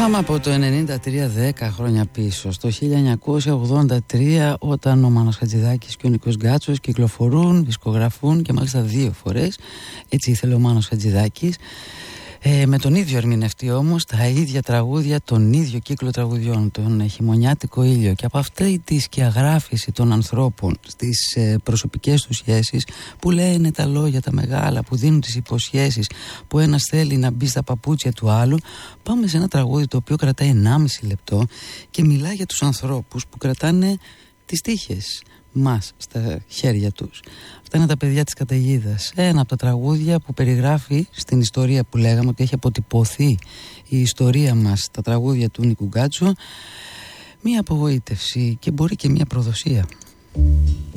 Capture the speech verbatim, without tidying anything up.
Πάμε από το ενενήντα τρία, δέκα χρόνια πίσω, στο χίλια εννιακόσια ογδόντα τρία, όταν ο Μάνος Χατζηδάκης και ο Νίκος Γκάτσος κυκλοφορούν, δισκογραφούν και μάλιστα δύο φορές. Έτσι ήθελε ο Μάνος Χατζηδάκης. Ε, με τον ίδιο ερμηνευτή όμως, τα ίδια τραγούδια, τον ίδιο κύκλο τραγουδιών, τον χειμωνιάτικο ήλιο. Και από αυτή τη σκιαγράφηση των ανθρώπων στις ε, προσωπικές τους σχέσεις, που λένε τα λόγια τα μεγάλα, που δίνουν τις υποσχέσεις, που ένας θέλει να μπει στα παπούτσια του άλλου, πάμε σε ένα τραγούδι το οποίο κρατάει ενάμιση λεπτό και μιλάει για τους ανθρώπους που κρατάνε τις τύχες μας στα χέρια τους. Αυτά είναι τα παιδιά της καταιγίδας. Ένα από τα τραγούδια που περιγράφει στην ιστορία που λέγαμε ότι έχει αποτυπωθεί η ιστορία μας, τα τραγούδια του Νίκου Γκάτσο, μία απογοήτευση και μπορεί και μία προδοσία.